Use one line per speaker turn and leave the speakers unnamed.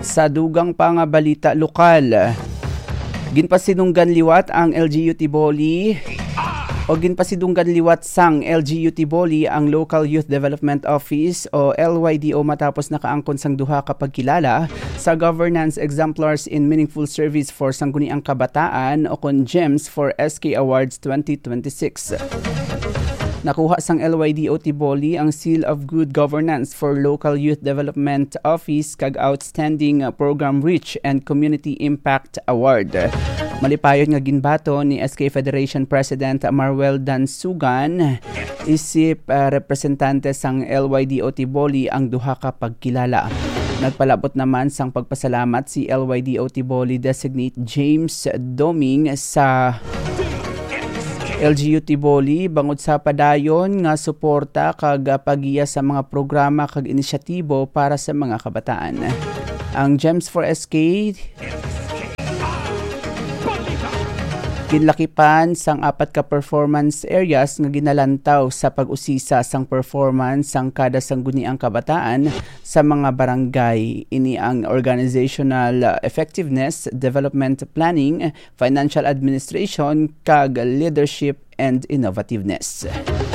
Sa dugang pang balita lokal, ginpasidunggan liwat ang LGU Tiboli o ginpasidunggan liwat sang LGU Tiboli ang Local Youth Development Office o LYDO matapos nakaangkon sang duha ka pagkilala sa Governance Exemplars in Meaningful Service for Sangguniang Kabataan o kon GEMS for SK Awards 2026. Nakuha sang LYDO Tiboli ang Seal of Good Governance for Local Youth Development Office kag Outstanding Program Reach and Community Impact Award. Malipayon nga ginbato ni SK Federation President Marwel Dansugan isip representante sang LYDO Tiboli ang duha ka pagkilala. Nagpalabot naman sang pagpasalamat si LYDO Tiboli designate James Doming sa LGU Tiboli bangod sa padayon nga suporta kag pagiya sa mga programa kag inisyatibo para sa mga kabataan. Ang GEMS for SK ginlakipan sang apat ka performance areas nga ginalantaw sa pag-usisa sang performance sang kada sangguniang kabataan sa mga barangay. Ini ang organizational effectiveness, development planning, financial administration, kag leadership and innovativeness.